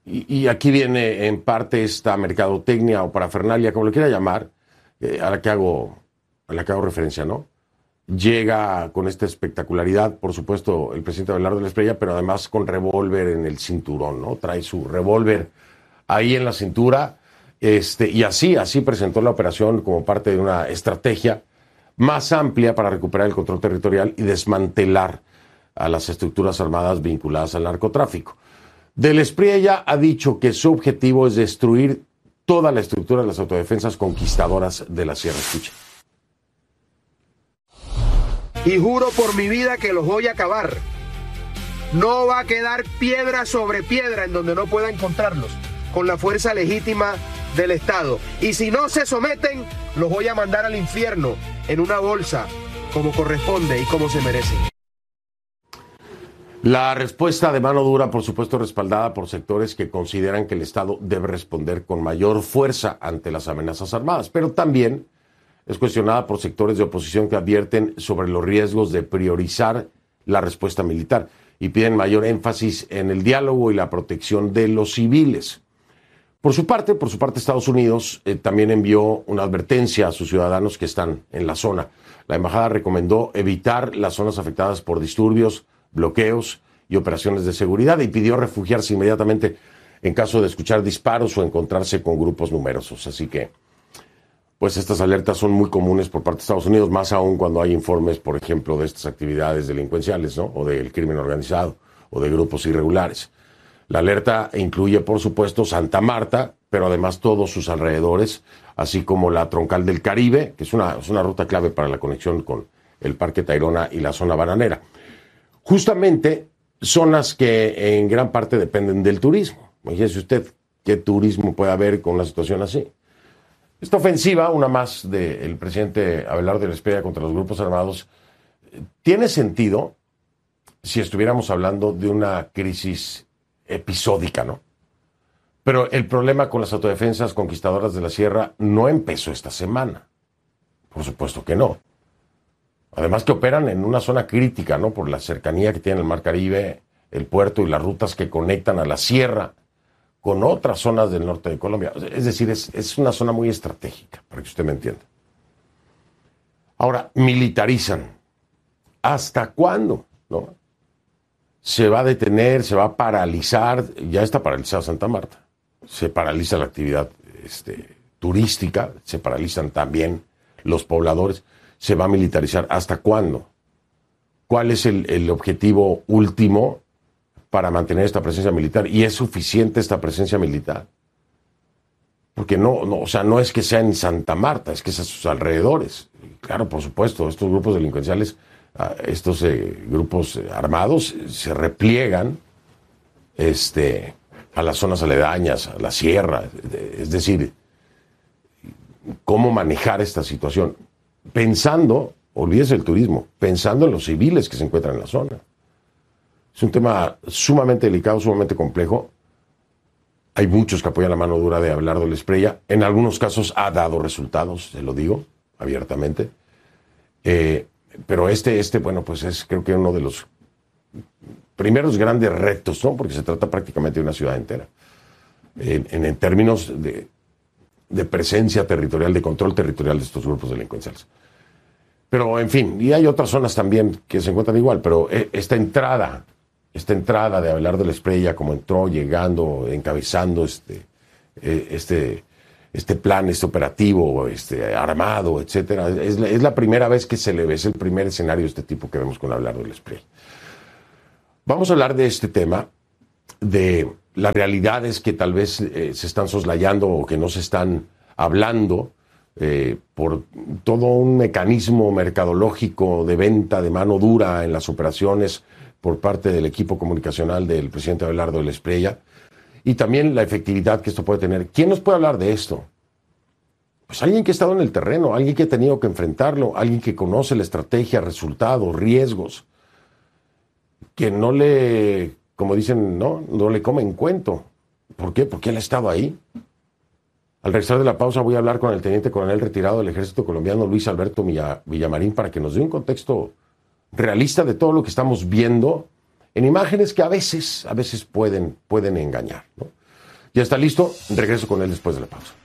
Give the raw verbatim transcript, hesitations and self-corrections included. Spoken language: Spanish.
y, y aquí viene en parte esta mercadotecnia o parafernalia, como lo quiera llamar, eh, a la que hago, a la que hago referencia, ¿no? Llega con esta espectacularidad, por supuesto, el presidente Abelardo de la Espriella, pero además con revólver en el cinturón, ¿no? Trae su revólver ahí en la cintura, este, y así, así presentó la operación como parte de una estrategia más amplia para recuperar el control territorial y desmantelar a las estructuras armadas vinculadas al narcotráfico. De la Espriella ha dicho que su objetivo es destruir toda la estructura de las autodefensas conquistadoras de la Sierra. Escucha. Y juro por mi vida que los voy a acabar. No va a quedar piedra sobre piedra en donde no pueda encontrarlos, con la fuerza legítima del Estado. Y si no se someten, los voy a mandar al infierno en una bolsa, como corresponde y como se merece. La respuesta de mano dura, por supuesto, respaldada por sectores que consideran que el Estado debe responder con mayor fuerza ante las amenazas armadas, pero también es cuestionada por sectores de oposición que advierten sobre los riesgos de priorizar la respuesta militar y piden mayor énfasis en el diálogo y la protección de los civiles. Por su parte, por su parte, Estados Unidos eh, también envió una advertencia a sus ciudadanos que están en la zona. La embajada recomendó evitar las zonas afectadas por disturbios, bloqueos y operaciones de seguridad y pidió refugiarse inmediatamente en caso de escuchar disparos o encontrarse con grupos numerosos. Así que, pues estas alertas son muy comunes por parte de Estados Unidos, más aún cuando hay informes, por ejemplo, de estas actividades delincuenciales, ¿no? O del crimen organizado o de grupos irregulares. La alerta incluye, por supuesto, Santa Marta, pero además todos sus alrededores, así como la Troncal del Caribe, que es una, es una ruta clave para la conexión con el Parque Tayrona y la zona bananera. Justamente zonas que en gran parte dependen del turismo. Imagínese usted qué turismo puede haber con una situación así. Esta ofensiva, una más del presidente Abelardo de la Espriella contra los grupos armados, tiene sentido si estuviéramos hablando de una crisis episódica, ¿no? Pero el problema con las autodefensas conquistadoras de la Sierra no empezó esta semana. Por supuesto que no. Además que operan en una zona crítica, ¿no? Por la cercanía que tiene el Mar Caribe, el puerto y las rutas que conectan a la Sierra con otras zonas del norte de Colombia. Es decir, es, es una zona muy estratégica, para que usted me entienda. Ahora, militarizan. ¿Hasta cuándo? ¿No? Se va a detener, se va a paralizar, ya está paralizada Santa Marta. Se paraliza la actividad este, turística, se paralizan también los pobladores, se va a militarizar. ¿Hasta cuándo? ¿Cuál es el, el objetivo último para mantener esta presencia militar? ¿Y es suficiente esta presencia militar? Porque no, no, o sea, no es que sea en Santa Marta, es que es a sus alrededores. Claro, por supuesto, estos grupos delincuenciales, estos eh, grupos armados se repliegan este, a las zonas aledañas, a la sierra. Es decir, cómo manejar esta situación. Pensando, olvídese el turismo, pensando en los civiles que se encuentran en la zona. Es un tema sumamente delicado, sumamente complejo. Hay muchos que apoyan la mano dura de Abelardo de la Espriella. En algunos casos ha dado resultados, se lo digo abiertamente. Eh, pero este, este, bueno, pues es creo que uno de los primeros grandes retos, ¿no? Porque se trata prácticamente de una ciudad entera. En, en, en términos de, de presencia territorial, de control territorial de estos grupos delincuenciales. Pero, en fin, y hay otras zonas también que se encuentran igual, pero esta entrada, esta entrada de Abelardo de la Espriella, como entró llegando, encabezando este, este, este plan, este operativo, este armado, etcétera, es la, es la primera vez que se le ve, es el primer escenario de este tipo que vemos con Abelardo de la Espriella. Vamos a hablar de este tema, de las realidades que tal vez eh, se están soslayando o que no se están hablando, Eh, por todo un mecanismo mercadológico de venta de mano dura en las operaciones por parte del equipo comunicacional del presidente Abelardo de la Espriella, y también la efectividad que esto puede tener. ¿Quién nos puede hablar de esto? Pues alguien que ha estado en el terreno, alguien que ha tenido que enfrentarlo, alguien que conoce la estrategia, resultados, riesgos, que no le, como dicen, no, no le come en cuento. ¿Por qué? Porque él ha estado ahí. Al regresar de la pausa voy a hablar con el teniente coronel retirado del ejército colombiano, Luis Alberto Villamarín, para que nos dé un contexto realista de todo lo que estamos viendo en imágenes que a veces, a veces pueden, pueden engañar, ¿no? Ya está listo, regreso con él después de la pausa.